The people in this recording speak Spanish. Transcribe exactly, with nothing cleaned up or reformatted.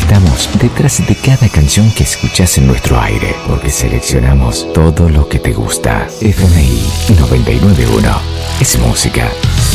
Estamos detrás de cada canción que escuchás en nuestro aire, porque seleccionamos todo lo que te gusta. F M I noventa y nueve punto uno es música.